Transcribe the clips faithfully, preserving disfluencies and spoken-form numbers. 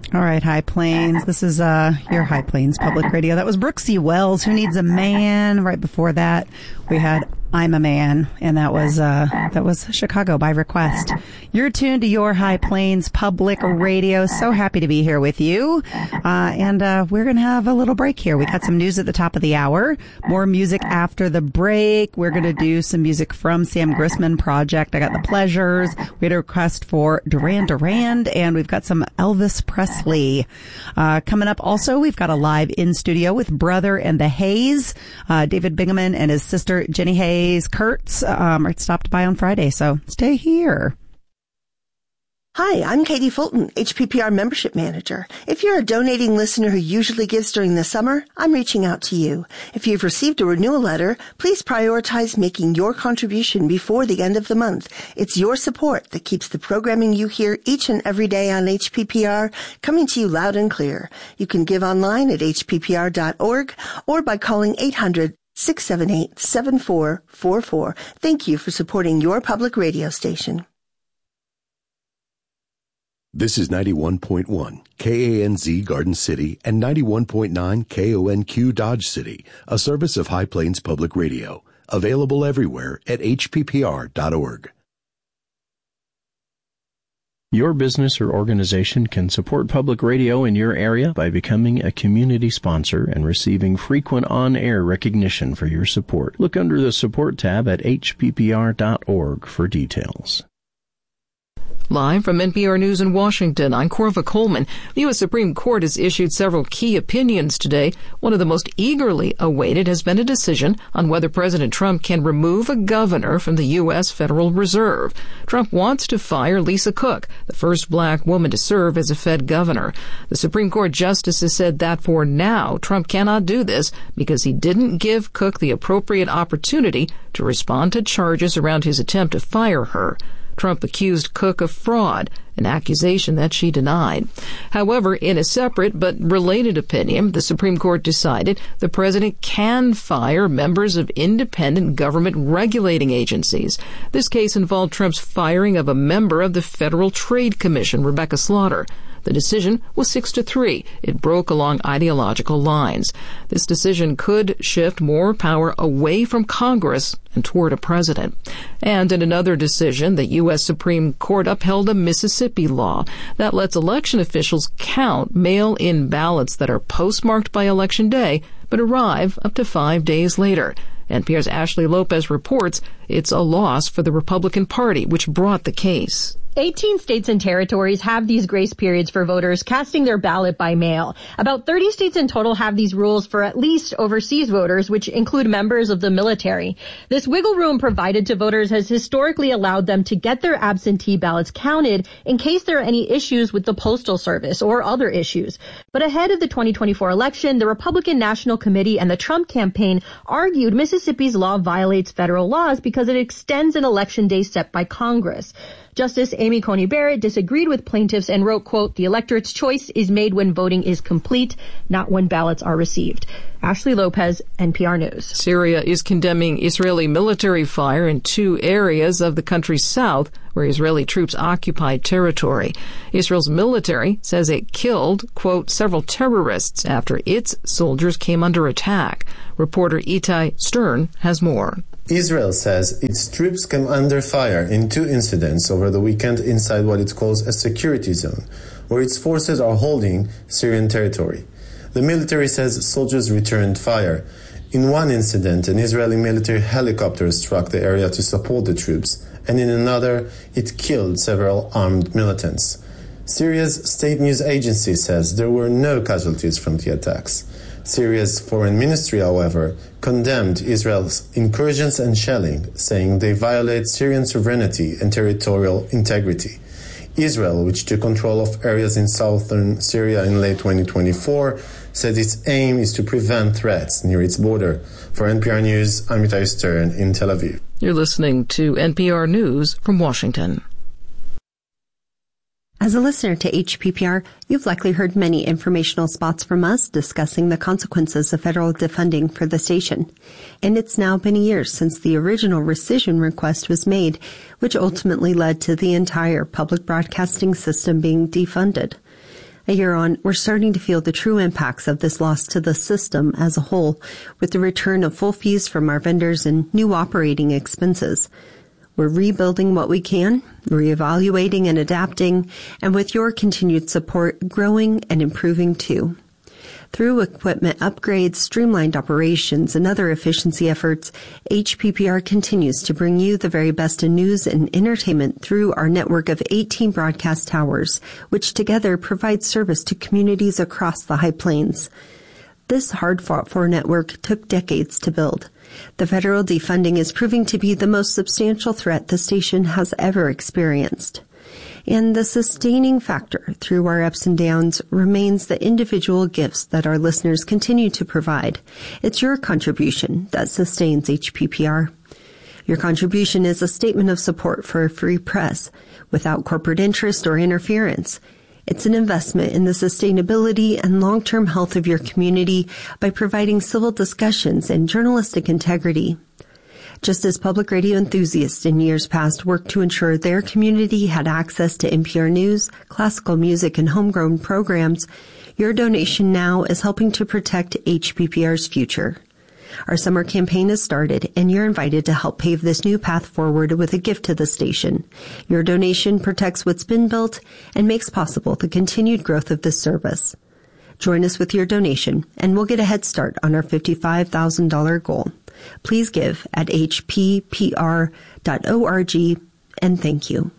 All right, High Plains. This is uh, your High Plains Public Radio. That was Brooksy Wells, Who Needs a Man? Right before that, we had I'm a Man, and that was uh, that was Chicago by request. You're tuned to your High Plains Public Radio. So happy to be here with you. Uh, and uh, we're going to have a little break here. We got some news at the top of the hour. More music after the break. We're going to do some music from Sam Grissman Project. I got the Pleasures. We had a request for Duran Duran, and we've got some Elvis Presley. Uh, coming up also, we've got a live in studio with Brother and the Hayes. Uh, David Bingaman and his sister Jenny Hayes Kurtz um, are stopped by on Friday, so stay here. Hi, I'm Katie Fulton, H P P R Membership Manager. If you're a donating listener who usually gives during the summer, I'm reaching out to you. If you've received a renewal letter, please prioritize making your contribution before the end of the month. It's your support that keeps the programming you hear each and every day on H P P R coming to you loud and clear. You can give online at H P P R dot org or by calling eight hundred, six seven eight, seven four four four. Thank you for supporting your public radio station. This is ninety-one point one K A N Z Garden City and ninety-one point nine K O N Q Dodge City, a service of High Plains Public Radio, available everywhere at H P P R dot org. Your business or organization can support public radio in your area by becoming a community sponsor and receiving frequent on-air recognition for your support. Look under the Support tab at H P P R dot org for details. Live from N P R News in Washington, I'm Corva Coleman. The U S Supreme Court has issued several key opinions today. One of the most eagerly awaited has been a decision on whether President Trump can remove a governor from the U S Federal Reserve. Trump wants to fire Lisa Cook, the first black woman to serve as a Fed governor. The Supreme Court justices said that for now, Trump cannot do this because he didn't give Cook the appropriate opportunity to respond to charges around his attempt to fire her. Trump accused Cook of fraud, an accusation that she denied. However, in a separate but related opinion, the Supreme Court decided the president can fire members of independent government regulating agencies. This case involved Trump's firing of a member of the Federal Trade Commission, Rebecca Slaughter. The decision was six to three. It broke along ideological lines. This decision could shift more power away from Congress and toward a president. And in another decision, the U S Supreme Court upheld a Mississippi law that lets election officials count mail-in ballots that are postmarked by Election Day but arrive up to five days later. N P R's Ashley Lopez reports it's a loss for the Republican Party, which brought the case. eighteen states and territories have these grace periods for voters casting their ballot by mail. About thirty states in total have these rules for at least overseas voters, which include members of the military. This wiggle room provided to voters has historically allowed them to get their absentee ballots counted in case there are any issues with the Postal Service or other issues. But ahead of the twenty twenty-four election, the Republican National Committee and the Trump campaign argued Mississippi's law violates federal laws because it extends an election day set by Congress. Justice Amy Coney Barrett disagreed with plaintiffs and wrote, quote, "The electorate's choice is made when voting is complete, not when ballots are received." Ashley Lopez, N P R News. Syria is condemning Israeli military fire in two areas of the country's south where Israeli troops occupied territory. Israel's military says it killed, quote, several terrorists after its soldiers came under attack. Reporter Itai Stern has more. Israel says its troops came under fire in two incidents over the weekend inside what it calls a security zone, where its forces are holding Syrian territory. The military says soldiers returned fire. In one incident, an Israeli military helicopter struck the area to support the troops, and in another, it killed several armed militants. Syria's state news agency says there were no casualties from the attacks. Syria's foreign ministry, however, condemned Israel's incursions and shelling, saying they violate Syrian sovereignty and territorial integrity. Israel, which took control of areas in southern Syria in late twenty twenty-four, said its aim is to prevent threats near its border. For N P R News, I'm Itai Stern in Tel Aviv. You're listening to N P R News from Washington. As a listener to H P P R, you've likely heard many informational spots from us discussing the consequences of federal defunding for the station. And it's now been a year since the original rescission request was made, which ultimately led to the entire public broadcasting system being defunded. A year on, we're starting to feel the true impacts of this loss to the system as a whole, with the return of full fees from our vendors and new operating expenses. We're rebuilding what we can, reevaluating and adapting, and with your continued support, growing and improving too. Through equipment upgrades, streamlined operations, and other efficiency efforts, H P P R continues to bring you the very best in news and entertainment through our network of eighteen broadcast towers, which together provide service to communities across the High Plains. This hard-fought-for network took decades to build. The federal defunding is proving to be the most substantial threat the station has ever experienced. And the sustaining factor through our ups and downs remains the individual gifts that our listeners continue to provide. It's your contribution that sustains H P P R. Your contribution is a statement of support for a free press without corporate interest or interference. It's an investment in the sustainability and long-term health of your community by providing civil discussions and journalistic integrity. Just as public radio enthusiasts in years past worked to ensure their community had access to N P R News, classical music, and homegrown programs, your donation now is helping to protect H P P R's future. Our summer campaign has started, and you're invited to help pave this new path forward with a gift to the station. Your donation protects what's been built and makes possible the continued growth of this service. Join us with your donation, and we'll get a head start on our fifty-five thousand dollars goal. Please give at h p p r dot org, and thank you.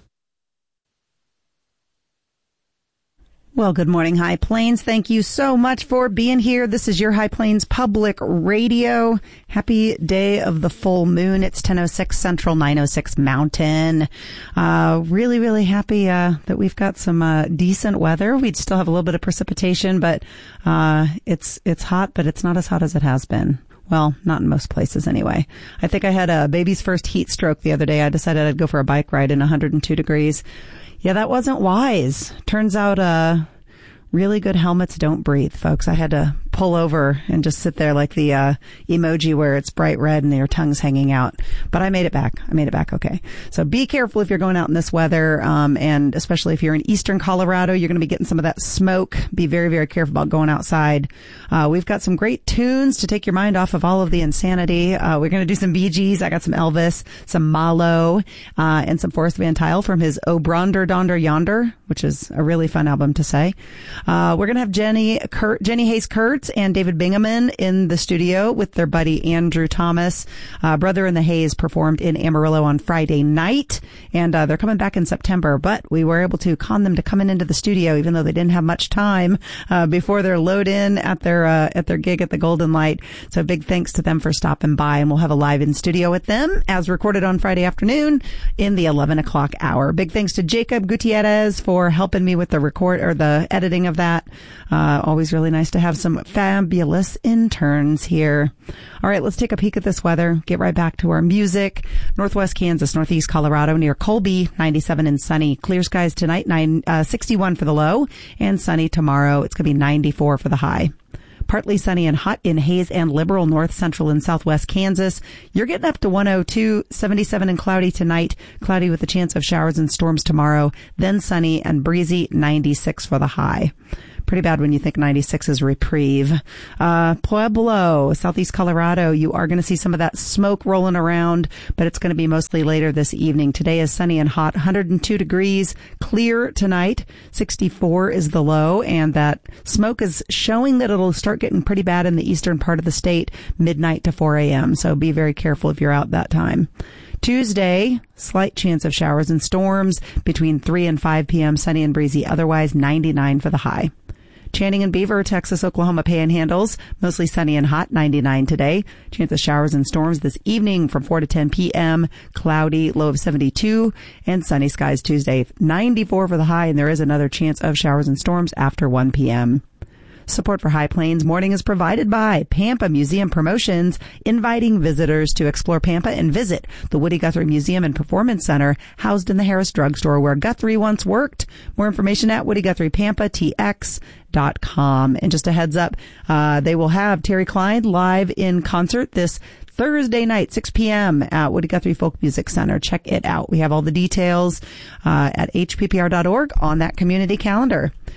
Well, good morning, High Plains. Thank you so much for being here. This is your High Plains Public Radio. Happy day of the full moon. It's ten oh six Central, nine oh six Mountain. Uh, really, really happy uh, that we've got some uh, decent weather. We still have a little bit of precipitation, but uh, it's it's hot, but it's not as hot as it has been. Well, not in most places anyway. I think I had a baby's first heat stroke the other day. I decided I'd go for a bike ride in one hundred two degrees. Yeah, that wasn't wise. Turns out, uh, really good helmets don't breathe, folks. I had to pull over and just sit there like the uh emoji where it's bright red and your tongue's hanging out. But I made it back. I made it back okay. So be careful if you're going out in this weather, um and especially if you're in eastern Colorado, you're going to be getting some of that smoke. Be very, very careful about going outside. Uh we've got some great tunes to take your mind off of all of the insanity. Uh we're going to do some Bee Gees. I got some Elvis, some Malo, uh and some Forrest Van Tyle from his O Bronder Donder Yonder, which is a really fun album to say. Uh we're going to have Jenny Kurt, Jenny Hayes Kurtz and David Bingaman in the studio with their buddy Andrew Thomas. Uh, Brother and the Hayes performed in Amarillo on Friday night, and uh, they're coming back in September, but we were able to con them to coming into the studio even though they didn't have much time uh, before their load in at their uh, at their gig at the Golden Light. So big thanks to them for stopping by, and we'll have a live in studio with them as recorded on Friday afternoon in the eleven o'clock hour. Big thanks to Jacob Gutierrez for helping me with the record or the editing of that. Uh, always really nice to have some fabulous interns here. All right, let's take a peek at this weather. Get right back to our music. Northwest Kansas, northeast Colorado, near Colby, ninety-seven and sunny. Clear skies tonight, nine, uh, sixty-one for the low, and sunny tomorrow. It's going to be ninety-four for the high. Partly sunny and hot in Hays and Liberal, north, central, and southwest Kansas. You're getting up to one oh two, seventy-seven and cloudy tonight. Cloudy with a chance of showers and storms tomorrow. Then sunny and breezy, ninety-six for the high. Pretty bad when you think ninety-six is reprieve. Uh, Pueblo, southeast Colorado, you are going to see some of that smoke rolling around, but it's going to be mostly later this evening. Today is sunny and hot, one hundred two degrees, clear tonight, sixty-four is the low, and that smoke is showing that it'll start getting pretty bad in the eastern part of the state, midnight to four a.m., so be very careful if you're out that time. Tuesday, slight chance of showers and storms between three and five p.m., sunny and breezy, otherwise ninety-nine for the high. Channing and Beaver, Texas, Oklahoma panhandles, mostly sunny and hot, ninety-nine today. Chance of showers and storms this evening from four to ten p.m., cloudy, low of seventy-two, and sunny skies Tuesday, ninety-four for the high, and there is another chance of showers and storms after one p.m. Support for High Plains Morning is provided by Pampa Museum Promotions, inviting visitors to explore Pampa and visit the Woody Guthrie Museum and Performance Center, housed in the Harris Drug Store where Guthrie once worked. More information at Woody Guthrie Pampa T X dot com. And just a heads up, uh, they will have Terry Klein live in concert this Thursday night, six p.m. at Woody Guthrie Folk Music Center. Check it out. We have all the details uh, at h p p r dot org on that community calendar.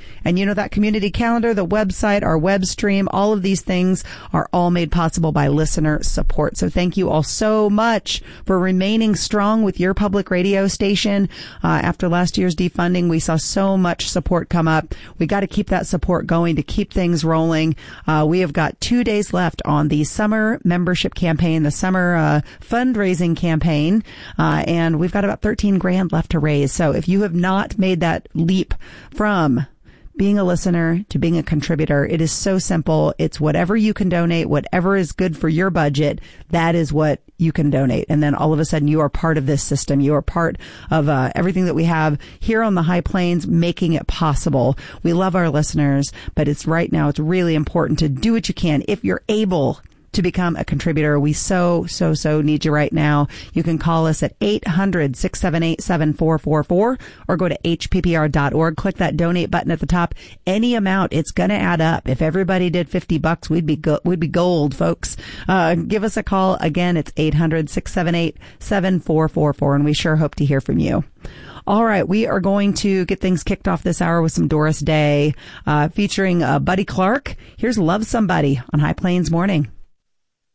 And you know, that community calendar, the website, our web stream, all of these things are all made possible by listener support. So thank you all so much for remaining strong with your public radio station. Uh, after last year's defunding, we saw so much support come up. We got to keep that support going to keep things rolling. Uh, we have got two days left on the summer membership campaign, the summer uh, fundraising campaign, uh, and we've got about thirteen grand left to raise. So if you have not made that leap from being a listener to being a contributor, it is so simple. It's whatever you can donate, whatever is good for your budget, that is what you can donate. And then all of a sudden you are part of this system. You are part of uh, everything that we have here on the High Plains, making it possible. We love our listeners, but it's right now, it's really important to do what you can. If you're able to become a contributor, we so, so, so need you right now. You can call us at eight hundred, six seven eight, seven four four four or go to H P P R dot org. Click that donate button at the top. Any amount, it's going to add up. If everybody did fifty bucks, we'd be go- we'd be gold, folks. Uh, give us a call. Again, it's eight hundred, six seven eight, seven four four four, and we sure hope to hear from you. All right, we are going to get things kicked off this hour with some Doris Day, uh, featuring uh, Buddy Clark. Here's Love Somebody on High Plains Morning.